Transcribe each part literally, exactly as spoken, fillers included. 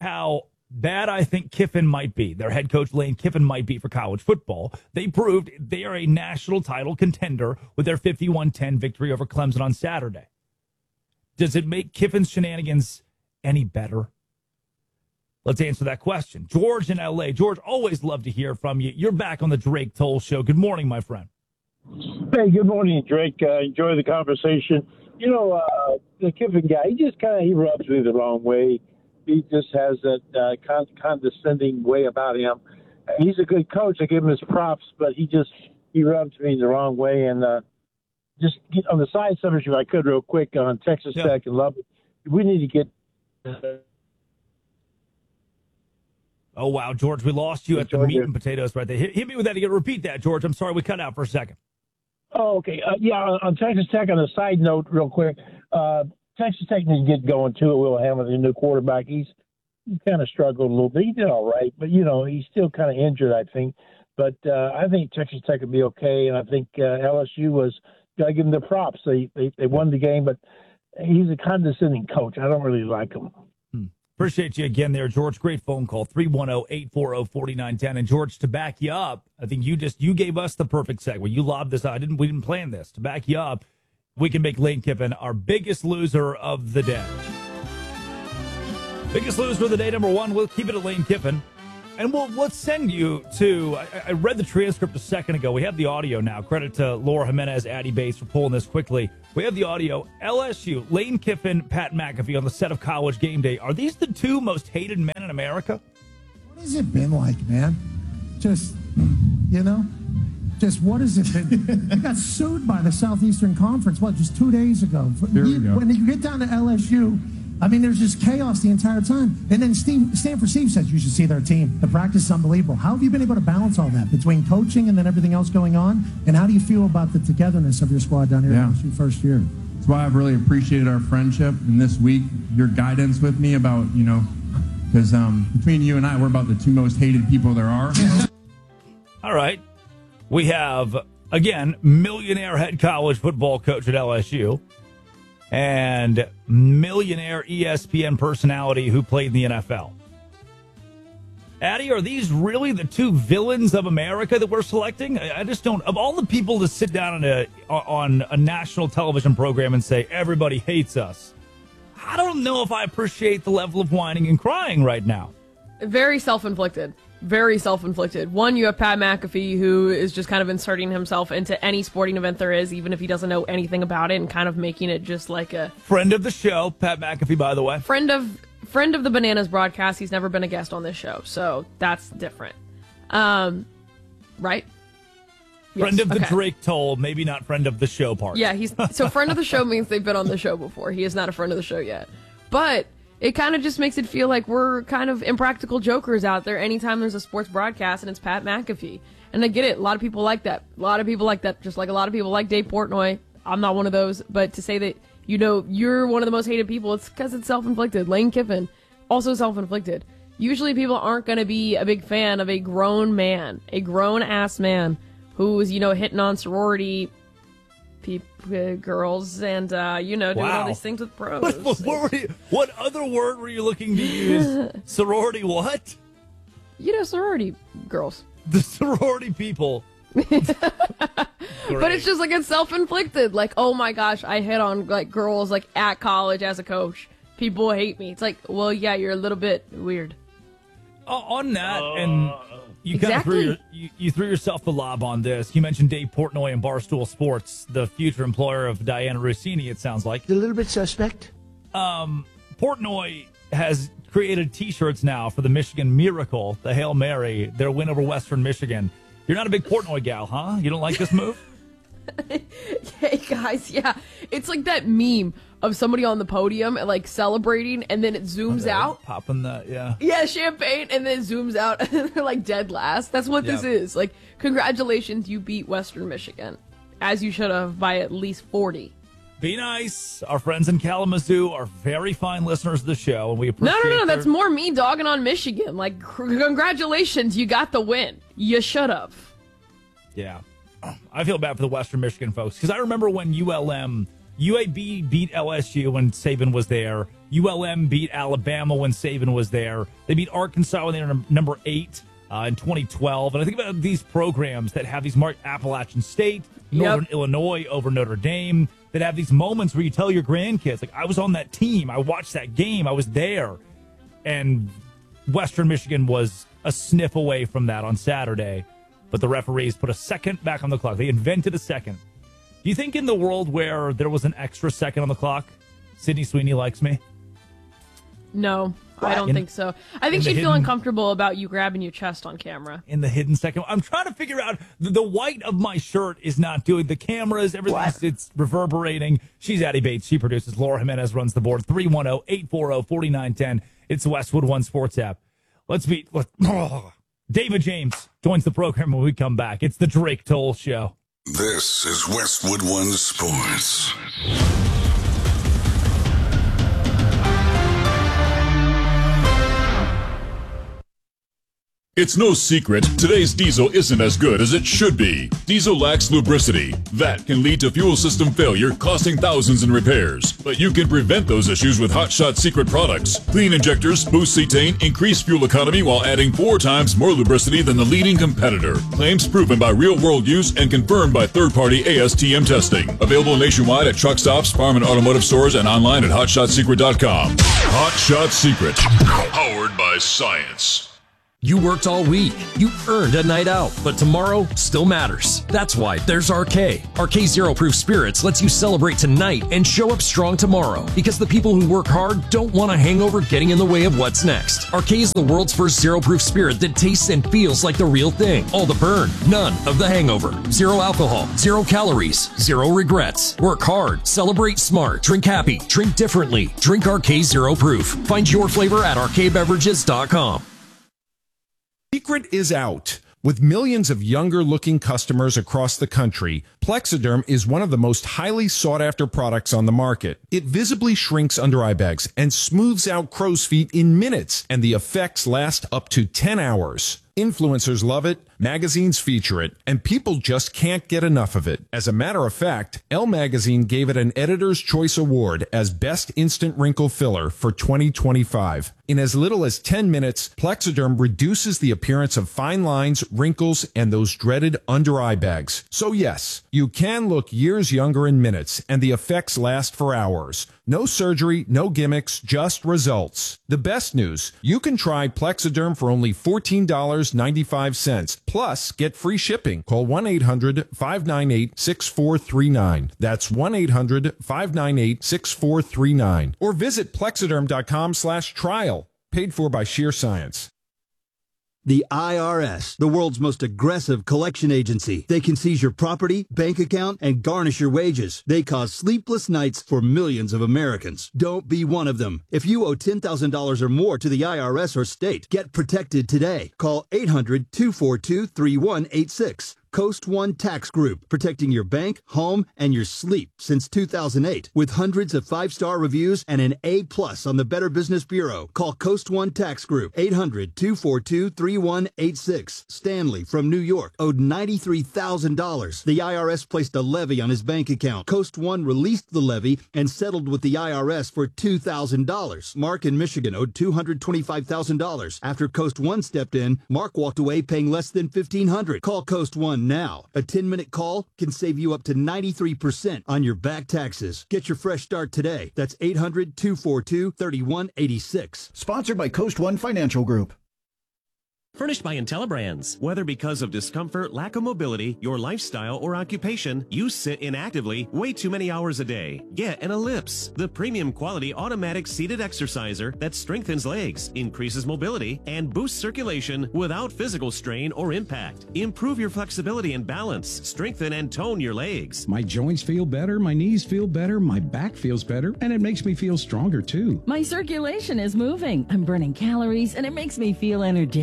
how bad I think Kiffin might be, their head coach Lane Kiffin might be for college football. They proved they are a national title contender with their fifty-one ten victory over Clemson on Saturday. Does it make Kiffin's shenanigans any better? Let's answer that question. George in L A. George, always love to hear from you. You're back on the Drake Toll Show. Good morning, my friend. Hey, good morning, Drake. Uh, enjoy the conversation. You know, uh, the Kiffin guy, he just kind of, he rubs me the wrong way. He just has that uh, con- condescending way about him. He's a good coach. I give him his props, but he just, he rubs me the wrong way. And uh, just get on the side subject, if I could, real quick, on Texas yeah. Tech and Lubbock, we need to get uh, Oh, wow, George, we lost you at the meat and potatoes right there. Hit, hit me with that again. Repeat that, George. I'm sorry, we cut out for a second. Oh, okay. Uh, yeah, on, on Texas Tech, on a side note, real quick, uh, Texas Tech needs to get going, too. Will Hamilton, the new quarterback. He's he kind of struggled a little bit. He did all right, but, you know, he's still kind of injured, I think. But uh, I think Texas Tech would be okay, and I think uh, L S U was – got to give them the props. They, they, they won the game, but he's a condescending coach. I don't really like him. Hmm. Appreciate you again there, George. Great phone call, three one zero, eight four zero, four nine one zero. And, George, to back you up, I think you just you gave us the perfect segue. You lobbed this out. I didn't, we didn't plan this. To back you up, we can make Lane Kiffin our biggest loser of the day. Biggest loser of the day, number one. We'll keep it at Lane Kiffin. And we'll let's send you to, I, I read the transcript a second ago. We have the audio now. Credit to Laura Jimenez, Addy Bates for pulling this quickly. We have the audio. L S U, Lane Kiffin, Pat McAfee on the set of College Game Day. Are these the two most hated men in America? What has it been like, man? Just, you know, just what has it been? You got sued by the Southeastern Conference, what, just two days ago? There we go. When you get down to L S U, I mean, there's just chaos the entire time. And then Steve, Stanford Steve says you should see their team. The practice is unbelievable. How have you been able to balance all that between coaching and then everything else going on? And how do you feel about the togetherness of your squad down here yeah. in your first year? That's why I've really appreciated our friendship. And this week, your guidance with me about, you know, because um, between you and I, we're about the two most hated people there are. All right. We have, again, millionaire head college football coach at L S U. And millionaire E S P N personality who played in the N F L. Addy, are these really the two villains of America that we're selecting? I just don't. Of all the people to sit down on a, on a national television program and say, everybody hates us, I don't know if I appreciate the level of whining and crying right now. Very self-inflicted. Very self-inflicted. One, you have Pat McAfee, who is just kind of inserting himself into any sporting event there is, even if he doesn't know anything about it, and kind of making it just like a... Friend of the show, Pat McAfee, by the way. Friend of friend of the Bananas broadcast. He's never been a guest on this show, so that's different. Um, right? Friend Yes, of the okay. Drake Toll, maybe not friend of the show part. Yeah, he's so friend of the show means they've been on the show before. He is not a friend of the show yet. But... it kind of just makes it feel like we're kind of impractical jokers out there anytime there's a sports broadcast and it's Pat McAfee. And I get it. A lot of people like that. A lot of people like that. Just like a lot of people like Dave Portnoy. I'm not one of those. But to say that, you know, you're one of the most hated people, it's because it's self-inflicted. Lane Kiffin, also self-inflicted. Usually people aren't going to be a big fan of a grown man, a grown-ass man who's, you know, hitting on sorority people, uh, girls, and, uh, you know, doing Wow. all these things with pros. What, what, what, were you, what other word were you looking to use? Sorority what? You know, sorority girls. The sorority people. But it's just like it's self-inflicted. Like, oh my gosh, I hit on like girls like at college as a coach. People hate me. It's like, well, yeah, you're a little bit weird. Uh, on that, and you kind of Exactly. threw your, you, you threw yourself the lob on this. You mentioned Dave Portnoy and Barstool Sports, the future employer of Diana Rossini. It sounds like A little bit suspect. um, Portnoy has created T-shirts now for the Michigan Miracle, the Hail Mary, their win over Western Michigan. You're not a big Portnoy gal, huh? You don't like this move? Hey guys, yeah, it's like that meme of somebody on the podium and like celebrating, and then it zooms out. Popping that, yeah. Yeah, champagne, and then it zooms out, and they're like dead last. That's what this Yep. is. Like, congratulations, you beat Western Michigan, as you should have by at least forty. Be nice. Our friends in Kalamazoo are very fine listeners of the show, and we No, appreciate no, no, their- that's more me dogging on Michigan. Like, c- congratulations, you got the win. You should have. Yeah. I feel bad for the Western Michigan folks because I remember when U L M, U A B beat L S U when Saban was there. U L M beat Alabama when Saban was there. They beat Arkansas when they were number eight uh, in twenty twelve. And I think about these programs that have these marked Appalachian State, Northern yep. Illinois over Notre Dame, that have these moments where you tell your grandkids, like, I was on that team. I watched that game. I was there. And Western Michigan was a sniff away from that on Saturday. But the referees put a second back on the clock. They invented a second. Do you think in the world where there was an extra second on the clock, Sydney Sweeney likes me? No, I don't in, think so. I think she'd hidden, feel uncomfortable about you grabbing your chest on camera. In the hidden second. I'm trying to figure out, the, the white of my shirt is not doing, the cameras, everything, it's reverberating. She's Addie Bates. She produces. Laura Jimenez runs the board. three one zero, eight four zero, four nine one zero. It's the Westwood One Sports app. Let's be... Let, oh, David James joins the program when we come back. It's the Drake Toll Show. This is Westwood One Sports. It's no secret, today's diesel isn't as good as it should be. Diesel lacks lubricity. That can lead to fuel system failure, costing thousands in repairs. But you can prevent those issues with Hot Shot Secret products. Clean injectors, boost cetane, increase fuel economy while adding four times more lubricity than the leading competitor. Claims proven by real-world use and confirmed by third-party A S T M testing. Available nationwide at truck stops, farm and automotive stores, and online at hot shot secret dot com. Hot Shot Secret. Powered by science. You worked all week. You earned a night out, but tomorrow still matters. That's why there's R K. R K Zero Proof Spirits lets you celebrate tonight and show up strong tomorrow, because the people who work hard don't want a hangover getting in the way of what's next. R K is the world's first zero proof spirit that tastes and feels like the real thing. All the burn, none of the hangover. Zero alcohol, zero calories, zero regrets. Work hard, celebrate smart, drink happy, drink differently. Drink R K Zero Proof. Find your flavor at R K beverages dot com. Secret is out. With millions of younger-looking customers across the country, Plexiderm is one of the most highly sought-after products on the market. It visibly shrinks under-eye bags and smooths out crow's feet in minutes, and the effects last up to ten hours. Influencers love it, magazines feature it, and people just can't get enough of it. As a matter of fact, Elle Magazine gave it an Editor's Choice Award as Best Instant Wrinkle Filler for twenty twenty-five. In as little as ten minutes, Plexiderm reduces the appearance of fine lines, wrinkles, and those dreaded under-eye bags. So yes, you can look years younger in minutes, and the effects last for hours. No surgery, no gimmicks, just results. The best news, you can try Plexiderm for only fourteen dollars and ninety-five cents. Plus, get free shipping. Call one eight hundred, five nine eight, six four three nine. That's one eight hundred, five nine eight, six four three nine. Or visit plexiderm dot com slash trial. Paid for by Sheer Science. The I R S, the world's most aggressive collection agency. They can seize your property, bank account, and garnish your wages. They cause sleepless nights for millions of Americans. Don't be one of them. If you owe ten thousand dollars or more to the I R S or state, get protected today. Call eight hundred, two four two, three one eight six. Coast One Tax Group, protecting your bank, home, and your sleep since two thousand eight. With hundreds of five-star reviews and an A plus on the Better Business Bureau. Call Coast One Tax Group, eight hundred, two four two, three one eight six. Stanley from New York owed ninety-three thousand dollars. The I R S placed a levy on his bank account. Coast One released the levy and settled with the I R S for two thousand dollars. Mark in Michigan owed two hundred twenty-five thousand dollars. After Coast One stepped in, Mark walked away paying less than fifteen hundred dollars. Call Coast One now. A ten-minute call can save you up to ninety-three percent on your back taxes. Get your fresh start today. That's eight hundred, two four two, three one eight six. Sponsored by Coast One Financial Group. Furnished by IntelliBrands. Whether because of discomfort, lack of mobility, your lifestyle, or occupation, you sit inactively way too many hours a day. Get an Ellipse, the premium quality automatic seated exerciser that strengthens legs, increases mobility, and boosts circulation without physical strain or impact. Improve your flexibility and balance, strengthen and tone your legs. My joints feel better, my knees feel better, my back feels better, and it makes me feel stronger too. My circulation is moving, I'm burning calories, and it makes me feel energetic.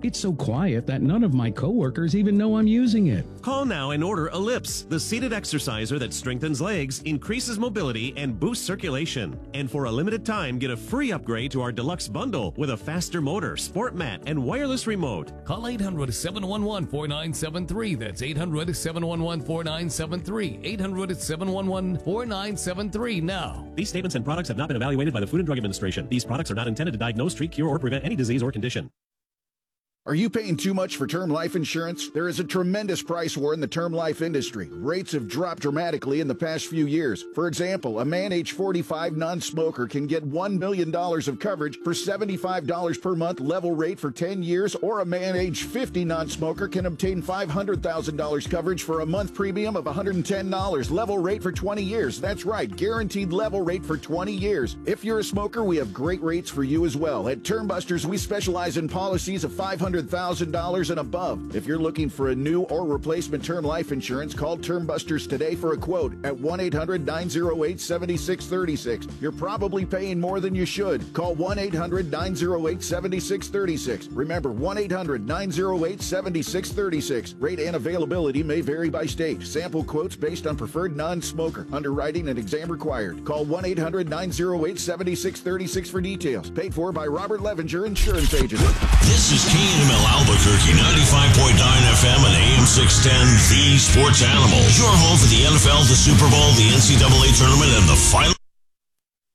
It's so quiet that none of my coworkers even know I'm using it. Call now and order Ellipse, the seated exerciser that strengthens legs, increases mobility, and boosts circulation. And for a limited time, get a free upgrade to our deluxe bundle with a faster motor, sport mat, and wireless remote. Call eight hundred, seven one one, four nine seven three. That's eight hundred, seven one one, four nine seven three. eight hundred, seven one one, four nine seven three now. These statements and products have not been evaluated by the Food and Drug Administration. These products are not intended to diagnose, treat, cure, or prevent any disease or condition. Are you paying too much for term life insurance? There is a tremendous price war in the term life industry. Rates have dropped dramatically in the past few years. For example, a man age forty-five non-smoker can get one million dollars of coverage for seventy-five dollars per month level rate for ten years, or a man age fifty non-smoker can obtain five hundred thousand dollars coverage for a month premium of one hundred ten dollars level rate for twenty years. That's right, guaranteed level rate for twenty years. If you're a smoker, we have great rates for you as well. At Term Busters, we specialize in policies of five hundred thousand dollars and above. If you're looking for a new or replacement term life insurance, call Term Busters today for a quote at one eight hundred, nine oh eight, seven six three six. You're probably paying more than you should. Call one eight hundred, nine oh eight, seven six three six. Remember, one eight hundred, nine oh eight, seven six three six. Rate and availability may vary by state. Sample quotes based on preferred non-smoker. Underwriting and exam required. Call one eight hundred, nine oh eight, seven six three six for details. Paid for by Robert Levinger Insurance Agent. This is K N M L Albuquerque, ninety-five point nine F M and A M six ten, The Sports Animal. Your home for the N F L, the Super Bowl, the N C double A tournament, and the final.